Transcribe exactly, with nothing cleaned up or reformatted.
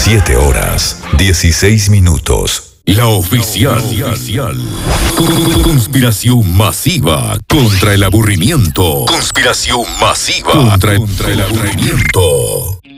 siete horas, dieciséis minutos. La oficial. Conspiración masiva contra el aburrimiento. Conspiración masiva contra, contra el aburrimiento.